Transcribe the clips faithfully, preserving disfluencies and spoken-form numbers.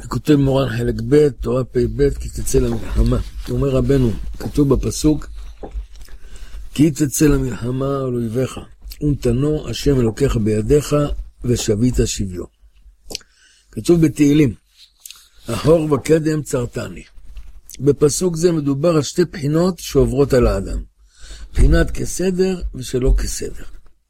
ככותב מורן חלק ב', תורה פי ב', כי תצא למלחמה. אומר רבנו, כתוב בפסוק, כי תצא למלחמה על אויביך, ונתנו השם אלוקיך בידיך, ושבית שביו. כתוב בתהילים, אחור וקדם צרתני. בפסוק זה מדובר על שתי בחינות שעוברות על האדם. בחינת כסדר ושלא כסדר.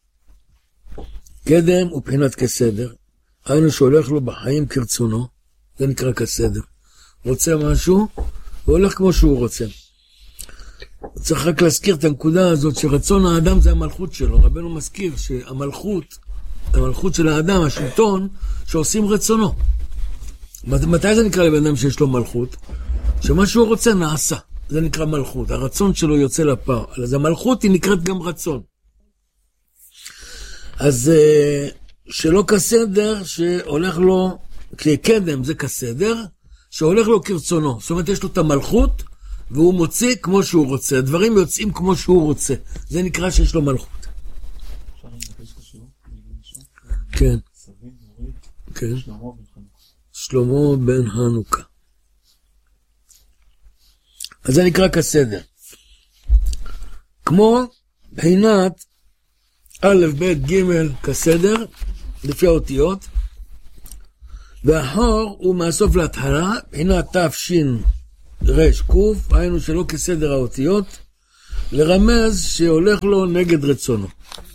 קדם הוא בחינת כסדר, היינו שהולך לו בחיים כרצונו, זה נקרא כסדר. רוצה משהו, הוא הולך כמו שהוא רוצה. צריך רק להזכיר את הנקודה הזאת, שרצון האדם זה המלכות שלו. רבנו מזכיר שהמלכות, המלכות של האדם, השלטון, שעושים רצונו. מתי זה נקרא לבן אדם שיש לו מלכות? שמה שהוא רוצה נעשה, זה נקרא מלכות. הרצון שלו יוצא לפער. אז המלכות היא נקראת גם רצון. אז שלא כסדר, שהולך לו, כקדם זה כסדר, שהולך לו כרצונו. זאת אומרת, יש לו את המלכות, והוא מוציא כמו שהוא רוצה. הדברים יוצאים כמו שהוא רוצה. זה נקרא שיש לו מלכות. כן. כן. שלמה בן חנוכה. אז זה נקרא כסדר. כמו בחינת א' ב' ג' כסדר, לפי האותיות, והחור הוא מהסוף להתחלה, בחינת ת' רש קוף, היינו שלא כסדר האותיות, לרמז שהולך לו נגד רצונו.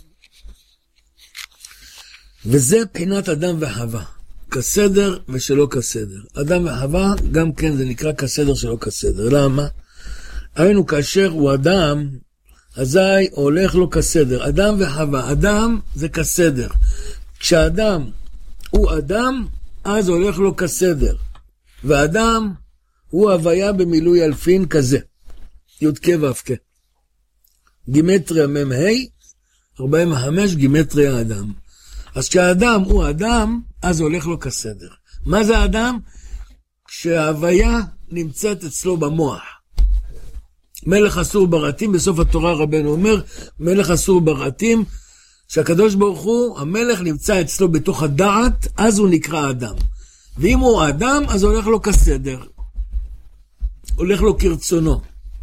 וזה בחינת אדם וחווה, כסדר ושלא כסדר. אדם וחווה גם כן זה נקרא כסדר שלא כסדר. למה? היינו כאשר הוא אדם, אזי הולך לו כסדר. אדם וחווה, אדם זה כסדר. כשאדם הוא אדם, אז הולך לו כסדר. ואדם הוא הוויה במילוי אלפין כזה. י"ק ו"ק. גימטריה מ"ה, ארבעים וחמש גימטריה האדם. אז כשהאדם הוא אדם, אז הולך לו כסדר. מה זה האדם? כשההוויה נמצאת אצלו במוח. מלך אסור ברעתים, בסוף התורה רבנו אומר, מלך אסור ברעתים, שהקדוש ברוך הוא, המלך נמצא אצלו בתוך הדעת, אז הוא נקרא אדם. ואם הוא אדם, אז הולך לו כסדר. הולך לו כרצונו.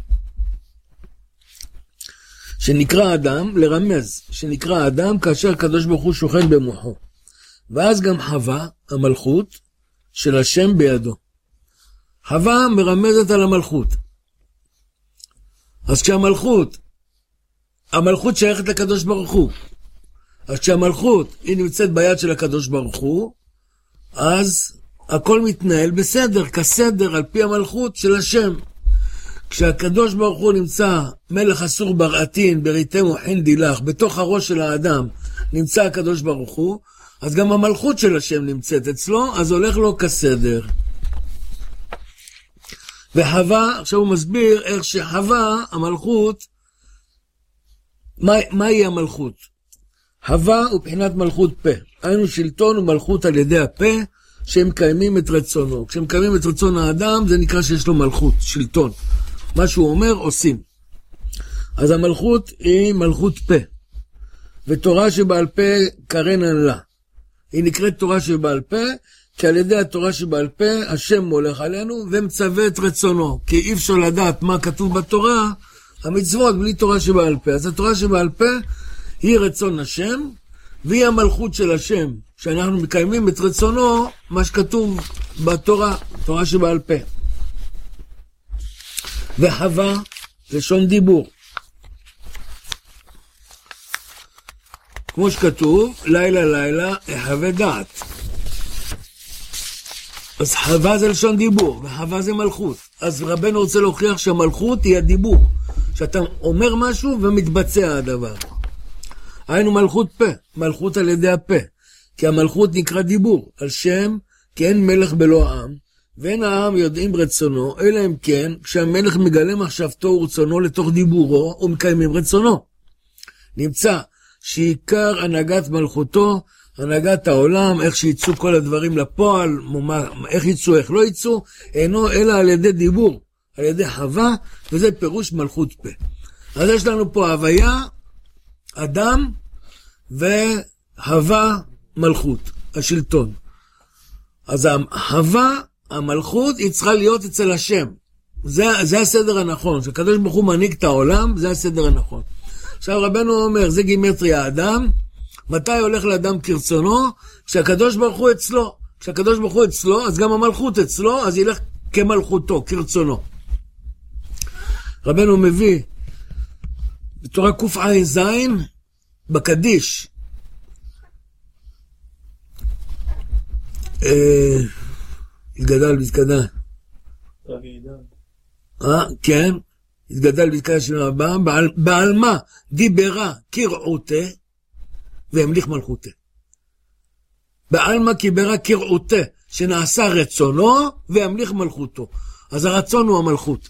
שנקרא אדם, לרמז, שנקרא אדם, כאשר הקדוש ברוך הוא שוכן במוחו. ואז גם חווה, המלכות, של השם בידו. חווה מרמזת על המלכות. אז כשהמלכות, המלכות שייכת לקדוש ברוך הוא. אז כשהמלכות היא נמצאת ביד של הקדוש ברוך הוא, אז הכל מתנהל בסדר, כסדר על פי המלכות של השם. כשהקדוש ברוך הוא נמצא מלך אסור ברעתין, בריתם וחין דילך, בתוך הראש של האדם נמצא הקדוש ברוך הוא, אז גם המלכות של השם נמצאת אצלו, אז הולך לו כסדר. וחווה, עכשיו הוא מסביר איך שחווה, המלכות, מה, מהי המלכות? חווה הוא בחינת מלכות פה. היינו שלטון ומלכות על ידי הפה, שהם מקיימים את רצונו. כשהם מקיימים את רצון האדם, זה נקרא שיש לו מלכות, שלטון. מה שהוא אומר, עושים. אז המלכות היא מלכות פה. ותורה שבעל פה קרן לה. היא נקראת תורה שבעל פה, כי על ידי התורה שבעל פה, השם מולך עלינו, ומצווה את רצונו. כי אי אפשר לדעת מה כתוב בתורה, המצוות בלי תורה שבעל פה. אז התורה שבעל פה היא רצון השם, והיא המלכות של השם, שאנחנו מקיימים את רצונו, מה שכתוב בתורה, תורה שבעל פה. וחווה, לשון דיבור. כמו שכתוב, לילה לילה, אחווה דעת. אז חווה זה לשון דיבור, וחווה זה מלכות. אז רבנו רוצה להוכיח שהמלכות היא הדיבור. שאתה אומר משהו ומתבצע הדבר. היינו מלכות פה, מלכות על ידי הפה. כי המלכות נקרא דיבור, על שם, כי אין מלך בלא העם, ואין העם יודעים רצונו, אלא אם כן, כשהמלך מגלה מחשבתו ורצונו לתוך דיבורו, ומקיימים רצונו. נמצא שעיקר הנהגת מלכותו, הנהגת העולם, איך שיצאו כל הדברים לפועל, איך יצאו, איך לא יצאו, אינו אלא על ידי דיבור, על ידי חווה, וזה פירוש מלכות פה. אז יש לנו פה הוויה, אדם, והווה מלכות, השלטון. אז החווה, המלכות היא צריכה להיות אצל השם. זה, זה הסדר הנכון. כשהקדוש ברוך הוא מנהיג את העולם, זה הסדר הנכון. עכשיו רבנו אומר, זה גימטריה האדם. מתי הולך לאדם כרצונו? כשהקדוש ברוך הוא אצלו. כשהקדוש ברוך הוא אצלו, אז גם המלכות אצלו, אז ילך כמלכותו, כרצונו. רבנו מביא בתורה קע"ז בקדיש. אה, התגדל והתגדל. אה, כן, התגדל והתגדל של הבא, בעל, בעל מה דיברה קרעותה והמליך מלכותה. בעל מה קיברה קרעותה, שנעשה רצונו והמליך מלכותו. אז הרצון הוא המלכות.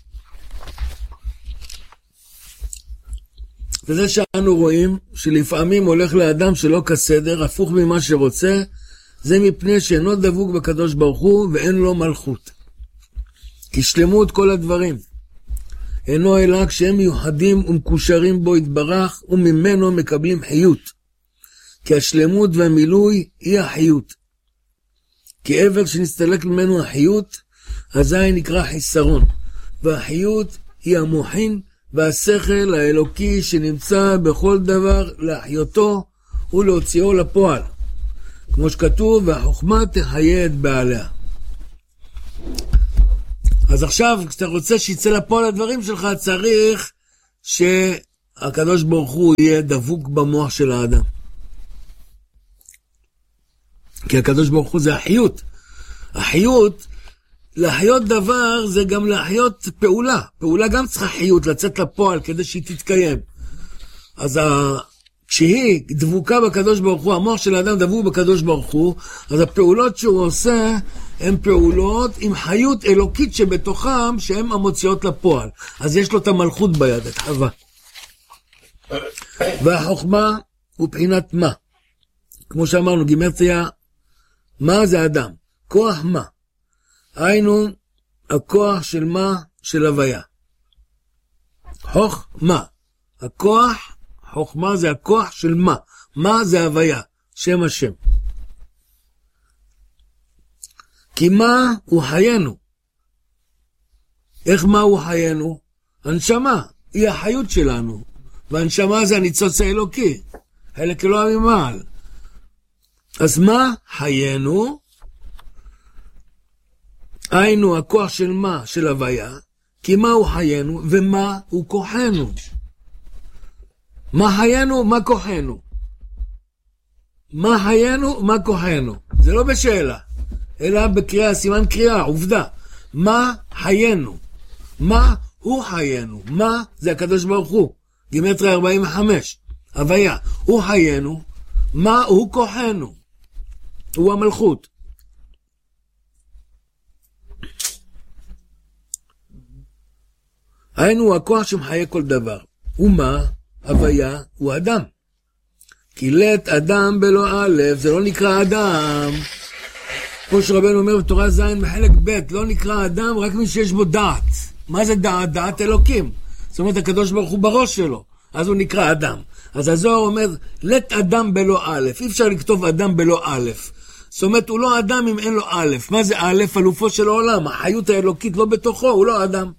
וזה שאנו רואים שלפעמים הולך לאדם שלא כסדר, הפוך ממה שרוצה, זה מפני שאינו דבוק בקדוש ברוך הוא ואין לו מלכות. כי שלמות כל הדברים אינו אלא כשהם מיוחדים ומקושרים בו יתברך וממנו מקבלים חיות. כי השלמות והמילוי היא החיות. כי עבר שנסתלק ממנו החיות, אזי נקרא חיסרון. והחיות היא המוחין והשכל האלוקי שנמצא בכל דבר להחיותו ולהוציאו לפועל. כמו שכתוב, והחוכמה תחיה את בעליה. אז עכשיו, כשאתה רוצה שיצא לפועל הדברים שלך, צריך שהקדוש ברוך הוא יהיה דבוק במוח של האדם. כי הקדוש ברוך הוא זה החיות. החיות, להחיות דבר זה גם להחיות פעולה. פעולה גם צריכה חיות, לצאת לפועל כדי שהיא תתקיים. אז ה... כשהיא דבוקה בקדוש ברוך הוא, המוח של האדם דבוק בקדוש ברוך הוא, אז הפעולות שהוא עושה הן פעולות עם חיות אלוקית שבתוכם, שהן המוציאות לפועל. אז יש לו את המלכות ביד, את חווה. והחוכמה הוא בחינת מה? כמו שאמרנו, גימטריה, מה זה אדם? כוח מה? היינו, הכוח של מה? של הוויה. חוכמה. הכוח, חוכמה זה הכוח של מה? מה זה הוויה? שם השם. כי מה הוא חיינו? איך מה הוא חיינו? הנשמה, היא החיות שלנו. והנשמה זה הניצוץ האלוקי. חלק אלוהי ממעל. אז מה חיינו? היינו הכוח של מה? של הוויה. כי מה הוא חיינו? ומה הוא כוחנו? מה חיינו? מה כוחנו? מה חיינו? מה כוחנו? זה לא בשאלה, אלא בקריאה, סימן קריאה, עובדה. מה חיינו? מה הוא חיינו? מה זה הקדוש ברוך הוא? גימטריה ארבעים וחמש. הוויה. הוא חיינו. מה הוא כוחנו? הוא המלכות. היינו הכוח שמחיה כל דבר. ומה? הוויה הוא אדם. כי לית אדם בלא א', זה לא נקרא אדם. כמו שרבנו אומר בתורה ז' בחלק ב', לא נקרא אדם רק מי שיש בו דעת. מה זה דעת? דעת אלוקים. זאת אומרת, הקדוש ברוך הוא בראש שלו, אז הוא נקרא אדם. אז הזוהר אומר, לית אדם בלא א', אי אפשר לכתוב אדם בלא א'. זאת אומרת, הוא לא אדם אם אין לו א'. מה זה א'? אלופו של העולם. החיות האלוקית לא בתוכו, הוא לא אדם.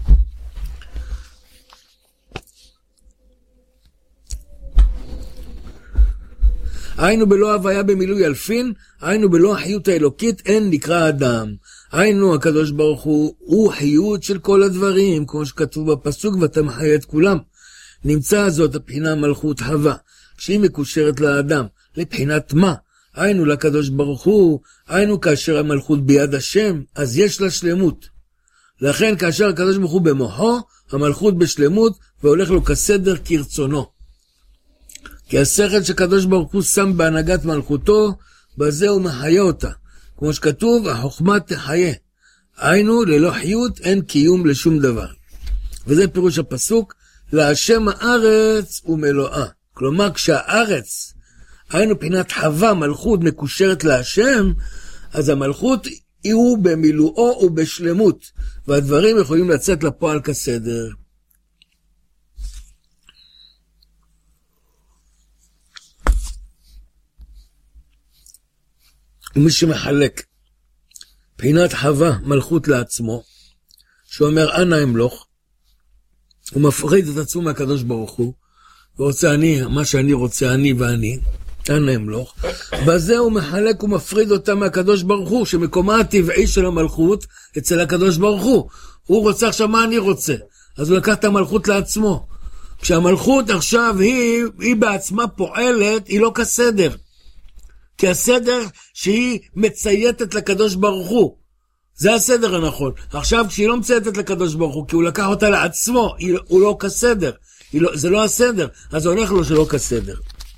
היינו בלא הוויה במילוי אלפין, היינו בלא החיות האלוקית, אין נקרא אדם. היינו הקדוש ברוך הוא, הוא חיות של כל הדברים, כמו שכתוב בפסוק, ואתה מחיה את כולם. נמצא זאת הבחינה מלכות חווה, שהיא מקושרת לאדם, לבחינת מה? היינו לקדוש ברוך הוא, היינו כאשר המלכות ביד השם, אז יש לה שלמות. לכן כאשר הקדוש ברוך הוא במוחו, המלכות בשלמות, והולך לו כסדר כרצונו. כי השכל שקדוש ברוך הוא שם בהנהגת מלכותו, בזה הוא מחיה אותה. כמו שכתוב, החוכמה תחיה. היינו, ללא חיות אין קיום לשום דבר. וזה פירוש הפסוק, להשם הארץ ומלואה. כלומר, כשהארץ, היינו בחינת חווה, מלכות מקושרת להשם, אז המלכות הוא במילואו ובשלמות, והדברים יכולים לצאת לפועל כסדר. ומי שמחלק בחינת חווה, מלכות לעצמו, שאומר אנא אמלוך, הוא מפריד את עצמו מהקדוש ברוך הוא, ורוצה אני, מה שאני רוצה, אני ואני, אנא אמלוך, בזה הוא מחלק ומפריד אותה מהקדוש ברוך הוא, שמקומה הטבעי של המלכות אצל הקדוש ברוך הוא, הוא רוצה עכשיו מה אני רוצה, אז הוא לקח את המלכות לעצמו, כשהמלכות עכשיו היא, היא בעצמה פועלת, היא לא כסדר, כי הסדר שהיא מצייתת לקדוש ברוך הוא, זה הסדר הנכון. עכשיו כשהיא לא מצייתת לקדוש ברוך הוא, כי הוא לקח אותה לעצמו, היא, הוא לא כסדר, לא, זה לא הסדר, אז הולך לו שלא כסדר.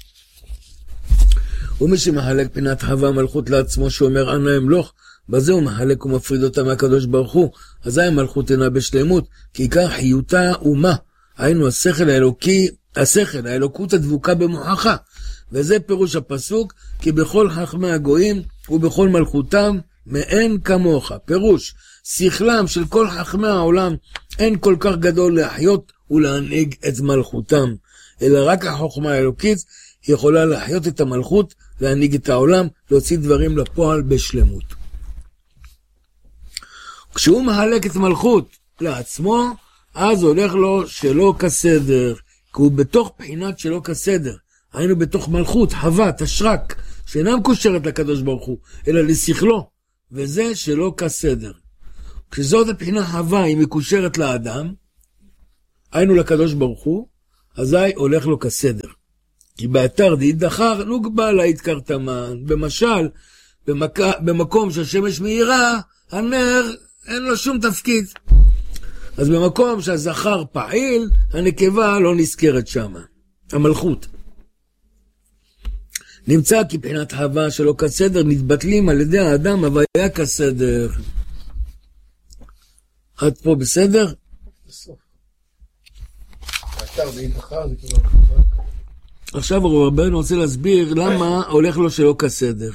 ומי שמחלק פינת חווה מלכות לעצמו, שאומר אנא אמלוך, בזה הוא מחלק ומפריד אותה מהקדוש ברוך הוא, אזי המלכות אינה בשלמות, כי עיקר חיותה ומה, היינו השכל האלוקי, השכל, האלוקות הדבוקה במוחך, וזה פירוש הפסוק, כי בכל חכמי הגויים ובכל מלכותם מאין כמוך. פירוש, שכלם של כל חכמי העולם אין כל כך גדול להחיות ולהנהיג את מלכותם, אלא רק החוכמה האלוקית יכולה להחיות את המלכות, להנהיג את העולם, להוציא דברים לפועל בשלמות. כשהוא מחלק את מלכות לעצמו, אז הולך לו שלא כסדר, כי הוא בתוך בחינת שלא כסדר. היינו בתוך מלכות, חווה, תשרק, שאינה מקושרת לקדוש ברוך הוא, אלא לשכלו, וזה שלא כסדר. כשזאת הבחינה חווה היא מקושרת לאדם, היינו לקדוש ברוך הוא, אזי הולך לו כסדר. כי באתר דאית דחר נוגבה להיתקר תמן, במשל, במק... במקום שהשמש מהירה, הנר אין לו שום תפקיד. אז במקום שהזכר פעיל, הנקבה לא נזכרת שם, המלכות. נמצא כי בחינת חווה שלא כסדר נתבטלים על ידי האדם הוויה כסדר. עד פה בסדר? בסוף. האתר דאית דחר זה כאילו... עכשיו רבנו רוצה להסביר למה הולך לו שלא כסדר.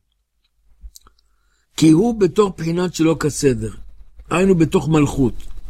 כי הוא בתוך בחינת שלא כסדר. היינו בתוך מלכות.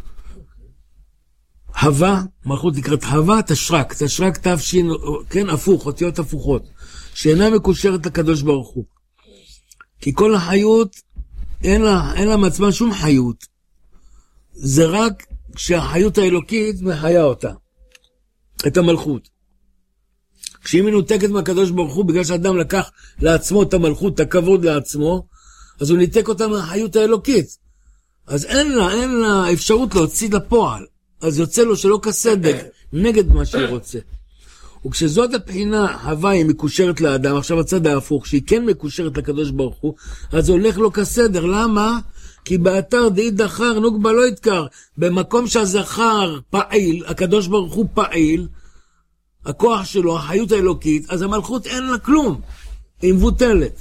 חווה, מלכות נקראת חווה, תשרק, תשרק תפשין, כן, הפוך, אותיות הפוכות, שאינה מקושרת לקדוש ברוך הוא. כי כל החיות, אין לה, אין לה מעצמה שום חיות. זה רק כשהחיות האלוקית מחיה אותה, את המלכות. כשהיא מנותקת מהקדוש ברוך הוא, בגלל שאדם לקח לעצמו את המלכות, את הכבוד לעצמו, אז הוא ניתק אותה מהחיות האלוקית. אז אין לה, אין לה אפשרות להוציא לפועל. אז יוצא לו שלא כסדר, נגד מה שהוא רוצה. וכשזאת הבחינה, חווה היא מקושרת לאדם, עכשיו הצד ההפוך, שהיא כן מקושרת לקדוש ברוך הוא, אז הולך לו כסדר. למה? כי באתר דאית דחר נוגבה לא יתקר. במקום שהזכר פעיל, הקדוש ברוך הוא פעיל, הכוח שלו, החיות האלוקית, אז המלכות אין לה כלום, היא מבוטלת.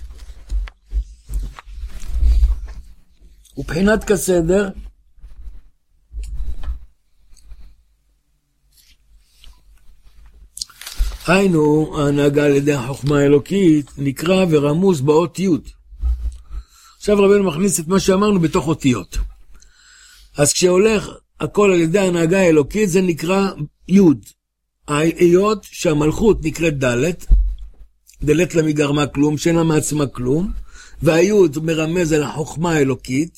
ובחינת כסדר, היינו, ההנהגה על ידי החוכמה האלוקית, נקרא ורמוז באות י'. עכשיו רבנו מכניס את מה שאמרנו בתוך אותיות. אז כשהולך הכל על ידי ההנהגה האלוקית, זה נקרא י'. היות שהמלכות נקראת דלת, דלת לה מגרמה כלום, שאין לה מעצמה כלום, והיוד מרמז על החוכמה האלוקית,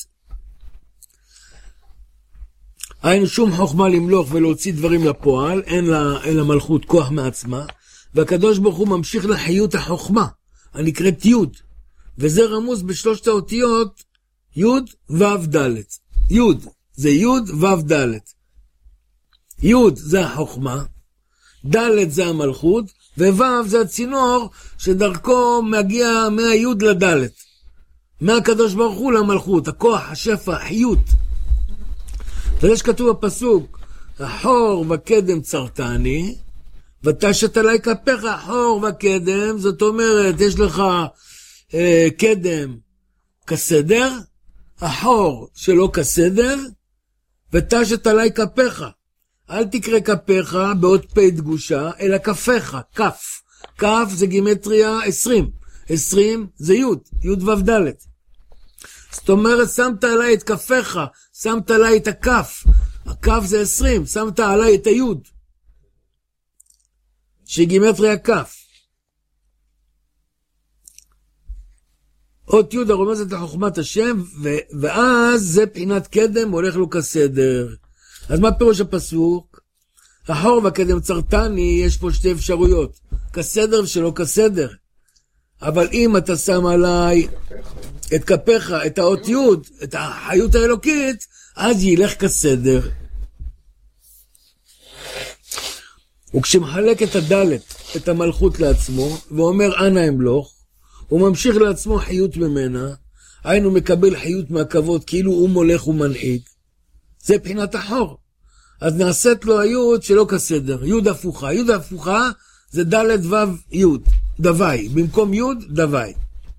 אין שום חוכמה למלוך ולהוציא דברים לפועל, אין לה, אין לה מלכות כוח מעצמה, והקדוש ברוך הוא ממשיך לחיות החוכמה, הנקראת יוד, וזה רמוז בשלושת האותיות יוד וו דלת. יוד זה יוד וו דלת. יוד זה החוכמה, דלת זה המלכות, ווו זה הצינור שדרכו מגיע מהיוד לדלת. מהקדוש ברוך הוא למלכות, הכוח, השפע, החיות. וזה שכתוב בפסוק, החור וקדם צרתני, ותשת עלי כפיך, החור וקדם, זאת אומרת, יש לך אה, קדם כסדר, החור שלא כסדר, ותשת עלי כפיך. אל תקרא כפיך בעוד פי דגושה, אלא כפיך, כף. כף זה גימטריה עשרים. עשרים זה יוד, יוד וו דלת. זאת אומרת, שמת עליי את כפיך, שמת עליי את הכף. הכף זה עשרים, שמת עליי את היוד. שגימטריה כף. אות י' הרומזת לחוכמת השם, ו- ואז זה בחינת קדם הולך לו כסדר. אז מה פירוש הפסוק? החור והקדם צרטני, יש פה שתי אפשרויות, כסדר ושלא כסדר. אבל אם אתה שם עליי את כפיך, את האות י', את החיות האלוקית, אז ילך כסדר. וכשמחלק את הדלת, את המלכות לעצמו, ואומר אנא אמלוך, הוא ממשיך לעצמו חיות ממנה, היינו מקבל חיות מהכבוד, כאילו הוא מולך ומנהיג. זה בחינת החור. אז נעשית לו היוד שלא כסדר, יוד הפוכה. יוד הפוכה זה דלת וו יוד, דווי. במקום יוד, דווי.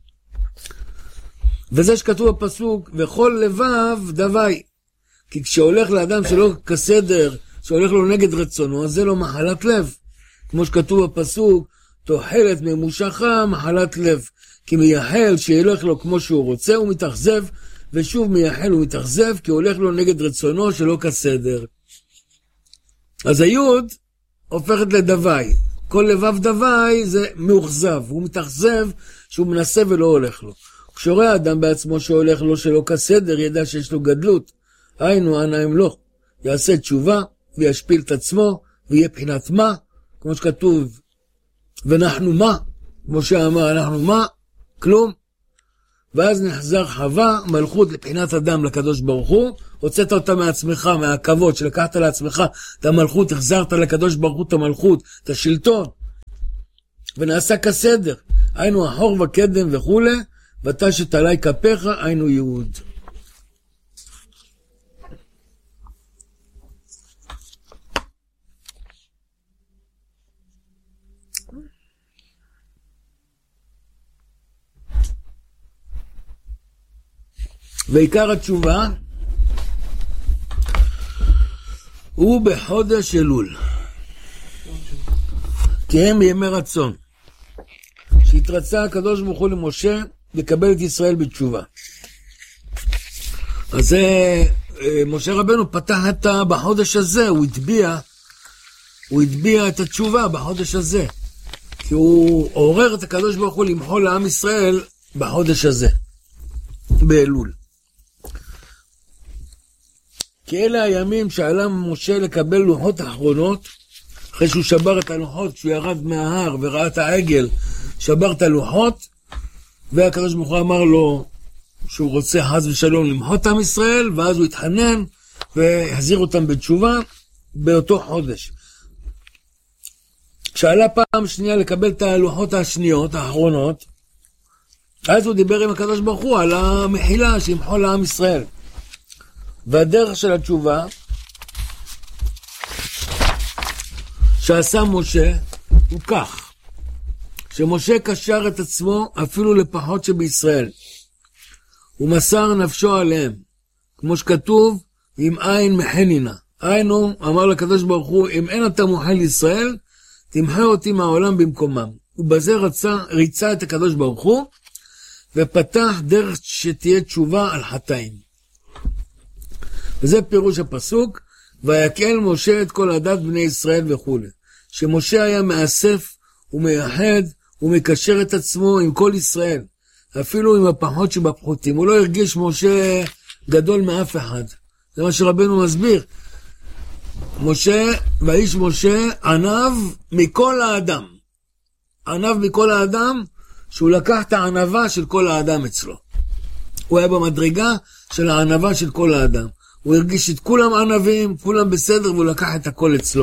וזה שכתוב בפסוק, וכל לבב דווי. כי כשהולך לאדם שלא כסדר, שהולך לו נגד רצונו, אז זה לא מחלת לב. כמו שכתוב בפסוק, תוחלת ממושכה מחלת לב. כי מייחל שילך לו כמו שהוא רוצה, הוא מתאכזב, ושוב מייחל הוא מתאכזב, כי הולך לו נגד רצונו שלא כסדר. אז היוד הופכת לדווי. כל לבב דווי זה מאוכזב, הוא מתאכזב שהוא מנסה ולא הולך לו. כשרואה האדם בעצמו שהולך לו שלא כסדר, ידע שיש לו גדלות. היינו אנא אמלוך, יעשה תשובה וישפיל את עצמו, ויהיה בחינת מה, כמו שכתוב, ואנחנו מה, כמו שאמר, אנחנו מה, כלום. ואז נחזר חווה, מלכות לבחינת אדם לקדוש ברוך הוא, הוצאת אותה מעצמך, מהכבוד שלקחת לעצמך את המלכות, החזרת לקדוש ברוך הוא את המלכות, את השלטון, ונעשה כסדר, היינו החור וקדם וכו', ותשת עלי כפיך, היינו יהוד. ועיקר התשובה הוא בחודש אלול, כי הם ימי רצון שהתרצה הקדוש ברוך הוא למשה לקבל את ישראל בתשובה. אז זה משה רבנו פתח את בחודש הזה, הוא התביע הוא התביע את התשובה בחודש הזה, כי הוא עורר את הקדוש ברוך הוא למחול לעם ישראל בחודש הזה באלול. כי אלה הימים שעלה משה לקבל לוחות האחרונות, אחרי שהוא שבר את הלוחות, כשהוא ירד מההר וראה את העגל, שבר את הלוחות, והקדוש ברוך הוא אמר לו שהוא רוצה חס ושלום למחות עם ישראל, ואז הוא התחנן והחזיר אותם בתשובה באותו חודש. כשעלה פעם שנייה לקבל את הלוחות השניות, האחרונות, אז הוא דיבר עם הקדוש ברוך הוא על המחילה שימחול לעם ישראל. והדרך של התשובה שעשה משה הוא כך, שמשה קשר את עצמו אפילו לפחות שבישראל, הוא מסר נפשו עליהם, כמו שכתוב, עם עין מחנינה. היינו, אמר לקדוש ברוך הוא, אם אין אתה מוחל ישראל, תמחה אותי מהעולם במקומם. ובזה רצה, ריצה את הקדוש ברוך הוא, ופתח דרך שתהיה תשובה על חטאים. וזה פירוש הפסוק, ויקל משה את כל עדת בני ישראל וכו'. שמשה היה מאסף ומייחד ומקשר את עצמו עם כל ישראל, אפילו עם הפחות שבפחותים. הוא לא הרגיש משה גדול מאף אחד. זה מה שרבנו מסביר. משה, ואיש משה ענב מכל האדם. ענב מכל האדם, שהוא לקח את הענבה של כל האדם אצלו. הוא היה במדרגה של הענבה של כל האדם. הוא הרגיש את כולם ענבים, כולם בסדר, והוא לקח את הכל אצלו.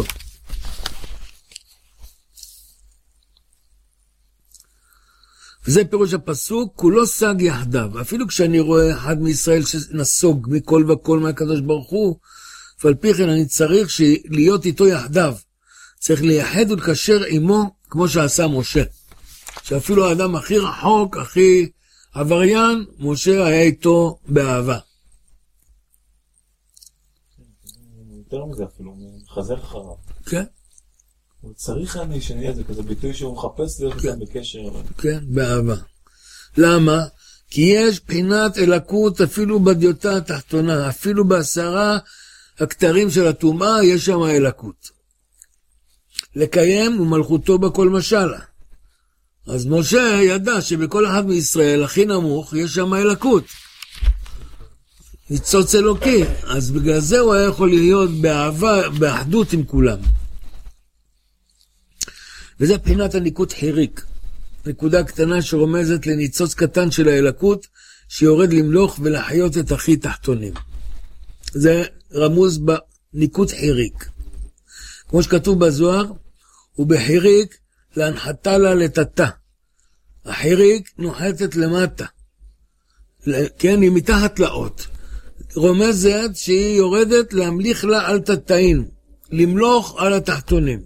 וזה פירוש הפסוק, כולו סג יחדיו. אפילו כשאני רואה אחד מישראל שנסוג מכל וכל מהקדוש ברוך הוא, ועל פי כן אני צריך להיות איתו יחדיו. צריך לייחד ולקשר עמו, כמו שעשה משה. שאפילו האדם הכי רחוק, הכי עבריין, משה היה איתו באהבה. יותר מזה אפילו, הוא מחזר אחריו. כן. הוא צריך אני שנהיה, זה כזה ביטוי שהוא מחפש להיות איתם בקשר. כן, באהבה. למה? כי יש בחינת אלוקות אפילו בדיוטה התחתונה, אפילו בעשרה הכתרים של הטומאה יש שם אלוקות. לקיים ומלכותו בכל משלה. אז משה ידע שבכל אחד מישראל הכי נמוך יש שם אלוקות, ניצוץ אלוקי, אז בגלל זה הוא היה יכול להיות באהבה, באחדות עם כולם. וזה בחינת הניקוד חיריק, נקודה קטנה שרומזת לניצוץ קטן של האלוקות שיורד למלוך ולחיות את הכי תחתונים. זה רמוז בניקוד חיריק, כמו שכתוב בזוהר, ובחיריק להנחתה לה לטאטה. החיריק נוחתת למטה, כן, היא מתחת לאות, רומזת שהיא יורדת להמליך לה על תתאים, למלוך על התחתונים.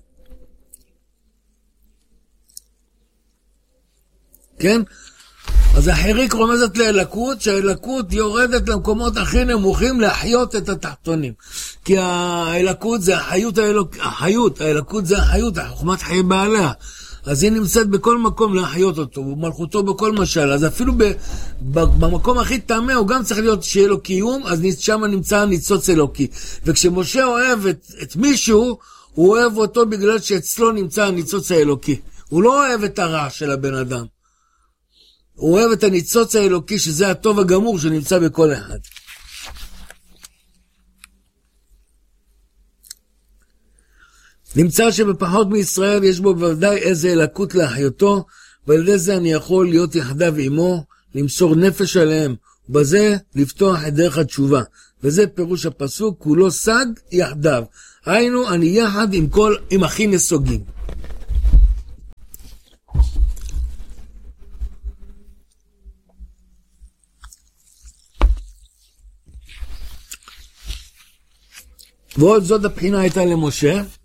כן? אז החיריק רומזת לאלוקות, שהאלוקות יורדת למקומות הכי נמוכים להחיות את התחתונים. כי האלוקות זה החיות, האלוק... החיות, האלוקות זה החיות, החוכמת חיי בעליה. אז היא נמצאת בכל מקום להחיות אותו, ומלכותו בכל משל. אז אפילו ב... במקום הכי טמא הוא גם צריך להיות שיהיה לו קיום, אז שם נמצא ניצוץ אלוקי. וכשמשה אוהב את, את מישהו, הוא אוהב אותו בגלל שאצלו נמצא הניצוץ האלוקי. הוא לא אוהב את הרע של הבן אדם. הוא אוהב את הניצוץ האלוקי, שזה הטוב הגמור שנמצא בכל אחד. נמצא שבפחות מישראל יש בו בוודאי איזה אלוקות להחיותו, ועל ידי זה אני יכול להיות יחדיו עמו, למסור נפש עליהם, ובזה לפתוח את דרך התשובה. וזה פירוש הפסוק, כולו סג יחדיו. היינו, אני יחד עם כל, עם הכי נסוגים. ועוד זאת הבחינה הייתה למשה,